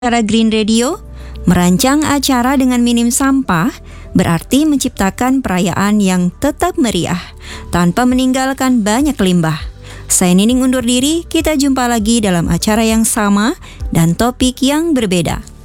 Acara Green Radio, merancang acara dengan minim sampah berarti menciptakan perayaan yang tetap meriah tanpa meninggalkan banyak limbah. Saya Nining undur diri, kita jumpa lagi dalam acara yang sama dan topik yang berbeda.